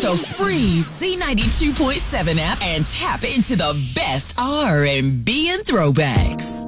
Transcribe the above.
the free Z92.7 app and tap into the best R&B and throwbacks.